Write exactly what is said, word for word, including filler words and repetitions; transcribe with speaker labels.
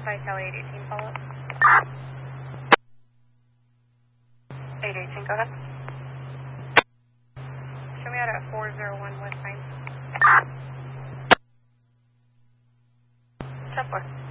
Speaker 1: Sorry, Kelly, eight eighteen, follow up. eight eighteen, go ahead. Show me out at four oh one West Pine. ten four.